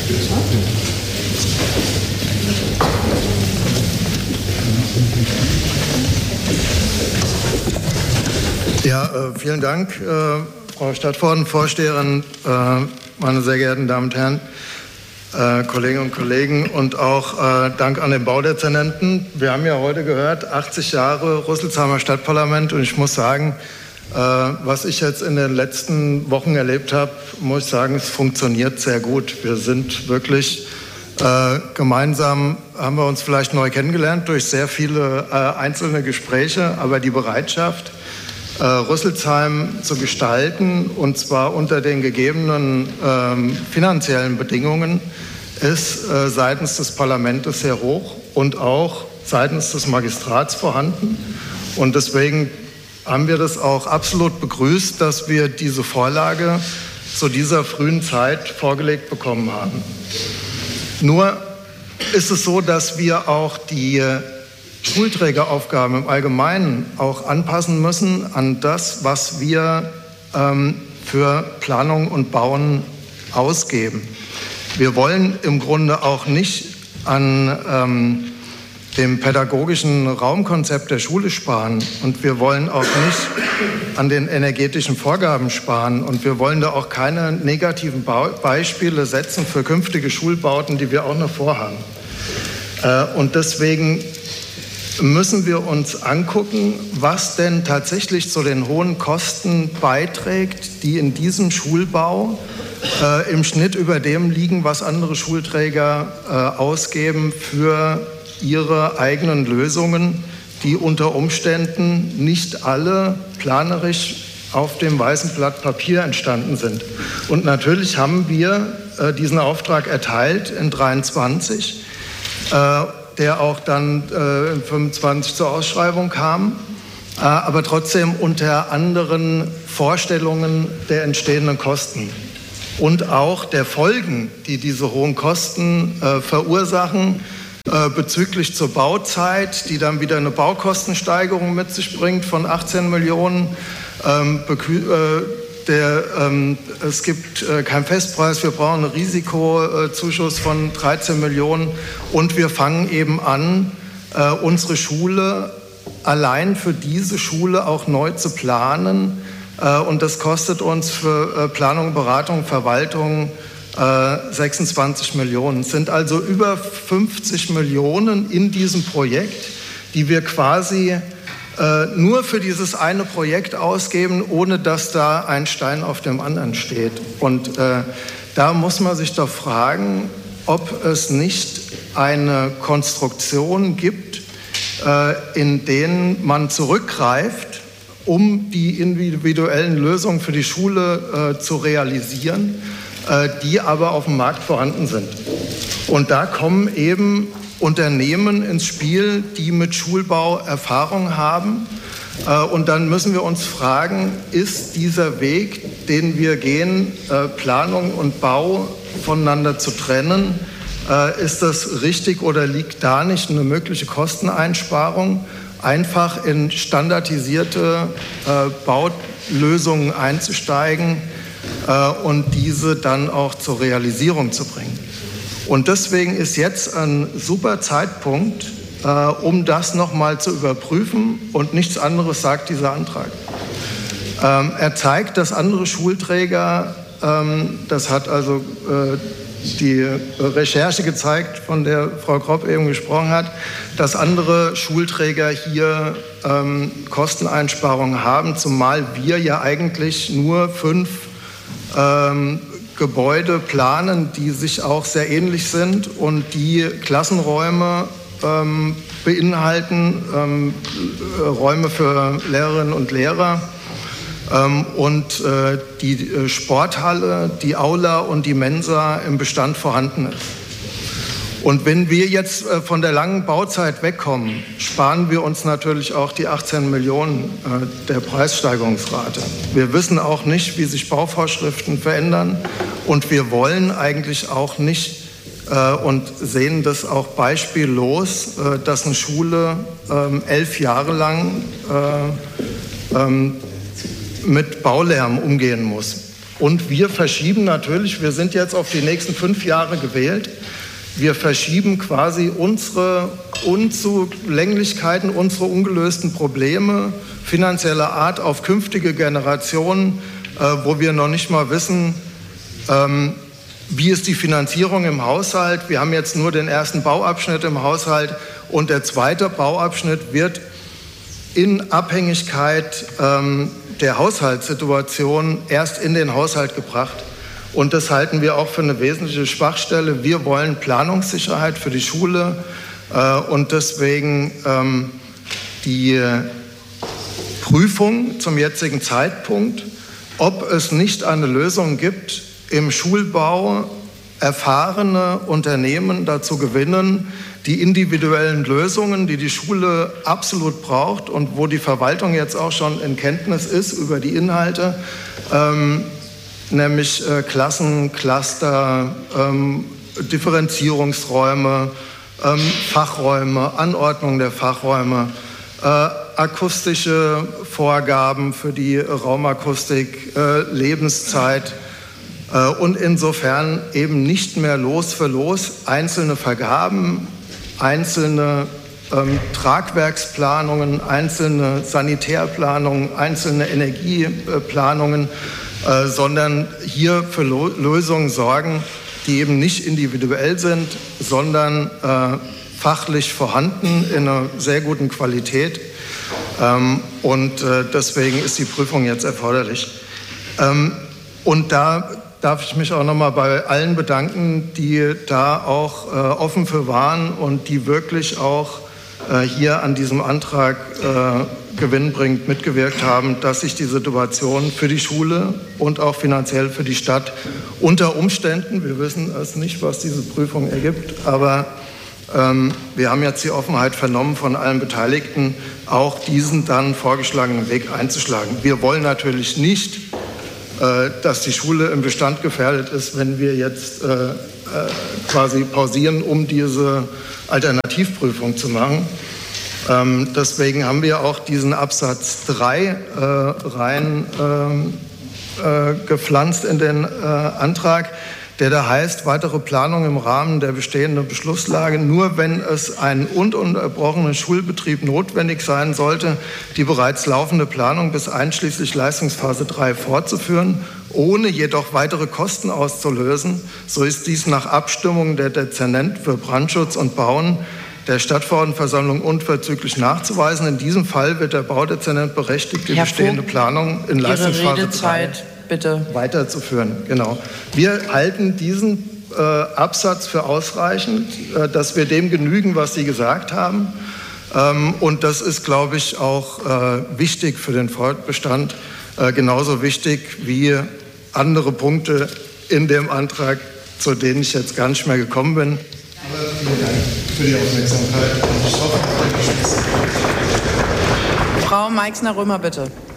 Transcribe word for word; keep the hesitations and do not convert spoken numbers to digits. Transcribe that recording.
Ja, äh, vielen Dank, äh, Frau Stadtverordnetenvorsteherin, äh, meine sehr geehrten Damen und Herren, äh, Kolleginnen und Kollegen, und auch äh, Dank an den Baudezernenten. Wir haben ja heute gehört, achtzig Jahre Rüsselsheimer Stadtparlament, und ich muss sagen, äh, was ich jetzt in den letzten Wochen erlebt habe, muss ich sagen, es funktioniert sehr gut. Wir sind wirklich äh, gemeinsam, haben wir uns vielleicht neu kennengelernt durch sehr viele äh, einzelne Gespräche, aber die Bereitschaft, Äh, Rüsselsheim zu gestalten, und zwar unter den gegebenen ähm, finanziellen Bedingungen, ist äh, seitens des Parlaments sehr hoch und auch seitens des Magistrats vorhanden. Und deswegen haben wir das auch absolut begrüßt, dass wir diese Vorlage zu dieser frühen Zeit vorgelegt bekommen haben. Nur ist es so, dass wir auch die Schulträgeraufgaben im Allgemeinen auch anpassen müssen an das, was wir ähm, für Planung und Bauen ausgeben. Wir wollen im Grunde auch nicht an ähm, dem pädagogischen Raumkonzept der Schule sparen, und wir wollen auch nicht an den energetischen Vorgaben sparen, und wir wollen da auch keine negativen Bau- Beispiele setzen für künftige Schulbauten, die wir auch noch vorhaben. Äh, und deswegen müssen wir uns angucken, was denn tatsächlich zu den hohen Kosten beiträgt, die in diesem Schulbau äh, im Schnitt über dem liegen, was andere Schulträger äh, ausgeben für ihre eigenen Lösungen, die unter Umständen nicht alle planerisch auf dem weißen Blatt Papier entstanden sind. Und natürlich haben wir äh, diesen Auftrag erteilt in dreiundzwanzig, äh, der auch dann äh, in fünfundzwanzig zur Ausschreibung kam, äh, aber trotzdem unter anderen Vorstellungen der entstehenden Kosten und auch der Folgen, die diese hohen Kosten äh, verursachen, äh, bezüglich zur Bauzeit, die dann wieder eine Baukostensteigerung mit sich bringt von achtzehn Millionen. Ähm, äh, Der, ähm, es gibt äh, keinen Festpreis, wir brauchen einen Risikozuschuss von dreizehn Millionen, und wir fangen eben an, äh, unsere Schule allein für diese Schule auch neu zu planen, äh, und das kostet uns für äh, Planung, Beratung, Verwaltung äh, sechsundzwanzig Millionen. Es sind also über fünfzig Millionen in diesem Projekt, die wir quasi nur für dieses eine Projekt ausgeben, ohne dass da ein Stein auf dem anderen steht. Und äh, da muss man sich doch fragen, ob es nicht eine Konstruktion gibt, äh, in denen man zurückgreift, um die individuellen Lösungen für die Schule äh, zu realisieren, äh, die aber auf dem Markt vorhanden sind. Und da kommen eben Unternehmen ins Spiel, die mit Schulbau Erfahrung haben. Und dann müssen wir uns fragen, ist dieser Weg, den wir gehen, Planung und Bau voneinander zu trennen, ist das richtig, oder liegt da nicht eine mögliche Kosteneinsparung, einfach in standardisierte Baulösungen einzusteigen und diese dann auch zur Realisierung zu bringen? Und deswegen ist jetzt ein super Zeitpunkt, äh, um das nochmal zu überprüfen, und nichts anderes sagt dieser Antrag. Ähm, er zeigt, dass andere Schulträger, ähm, das hat also äh, die Recherche gezeigt, von der Frau Kropp eben gesprochen hat, dass andere Schulträger hier ähm, Kosteneinsparungen haben, zumal wir ja eigentlich nur fünf ähm, Gebäude planen, die sich auch sehr ähnlich sind und die Klassenräume ähm, beinhalten, ähm, Räume für Lehrerinnen und Lehrer, ähm, und äh, die Sporthalle, die Aula und die Mensa im Bestand vorhanden ist. Und wenn wir jetzt äh, von der langen Bauzeit wegkommen, sparen wir uns natürlich auch die achtzehn Millionen äh, der Preissteigerungsrate. Wir wissen auch nicht, wie sich Bauvorschriften verändern, und wir wollen eigentlich auch nicht äh, und sehen das auch beispiellos, äh, dass eine Schule äh, elf Jahre lang äh, äh, mit Baulärm umgehen muss. Und wir verschieben natürlich, wir sind jetzt auf die nächsten fünf Jahre gewählt, wir verschieben quasi unsere Unzulänglichkeiten, unsere ungelösten Probleme finanzieller Art auf künftige Generationen, äh, wo wir noch nicht mal wissen, ähm, wie ist die Finanzierung im Haushalt. Wir haben jetzt nur den ersten Bauabschnitt im Haushalt und der zweite Bauabschnitt wird in Abhängigkeit ähm, der Haushaltssituation erst in den Haushalt gebracht. Und das halten wir auch für eine wesentliche Schwachstelle. Wir wollen Planungssicherheit für die Schule äh, und deswegen ähm, die Prüfung zum jetzigen Zeitpunkt, ob es nicht eine Lösung gibt, im Schulbau erfahrene Unternehmen dazu gewinnen, die individuellen Lösungen, die die Schule absolut braucht und wo die Verwaltung jetzt auch schon in Kenntnis ist über die Inhalte, ähm, nämlich äh, Klassen, Cluster, ähm, Differenzierungsräume, ähm, Fachräume, Anordnung der Fachräume, äh, akustische Vorgaben für die Raumakustik, äh, Lebenszeit äh, und insofern eben nicht mehr Los für Los einzelne Vergaben, einzelne ähm, Tragwerksplanungen, einzelne Sanitärplanungen, einzelne Energieplanungen, äh, sondern hier für Lo- Lösungen sorgen, die eben nicht individuell sind, sondern äh, fachlich vorhanden in einer sehr guten Qualität. Ähm, und äh, deswegen ist die Prüfung jetzt erforderlich. Ähm, und da darf ich mich auch noch mal bei allen bedanken, die da auch äh, offen für waren und die wirklich auch äh, hier an diesem Antrag äh, gewinnbringend mitgewirkt haben, dass sich die Situation für die Schule und auch finanziell für die Stadt unter Umständen, wir wissen es nicht, was diese Prüfung ergibt, aber ähm, wir haben jetzt die Offenheit vernommen von allen Beteiligten, auch diesen dann vorgeschlagenen Weg einzuschlagen. Wir wollen natürlich nicht, dass die Schule im Bestand gefährdet ist, wenn wir jetzt äh, äh, quasi pausieren, um diese Alternativprüfung zu machen. Ähm, deswegen haben wir auch diesen Absatz drei äh, rein äh, äh, gepflanzt in den äh, Antrag, der da heißt, weitere Planung im Rahmen der bestehenden Beschlusslage, nur wenn es ein ununterbrochener Schulbetrieb notwendig sein sollte, die bereits laufende Planung bis einschließlich Leistungsphase drei fortzuführen, ohne jedoch weitere Kosten auszulösen, so ist dies nach Abstimmung der Dezernent für Brandschutz und Bauen der Stadtverordnetenversammlung unverzüglich nachzuweisen. In diesem Fall wird der Baudezernent berechtigt, die Herr bestehende Vogt, Planung in Leistungsphase drei bitte weiterzuführen. Genau. Wir halten diesen äh, Absatz für ausreichend, äh, dass wir dem genügen, was Sie gesagt haben. Ähm, und das ist, glaube ich, auch äh, wichtig für den Fortbestand, äh, genauso wichtig wie andere Punkte in dem Antrag, zu denen ich jetzt gar nicht mehr gekommen bin. Aber vielen Dank für die Aufmerksamkeit. Und ich hoffe, Frau Meixner-Römer, bitte.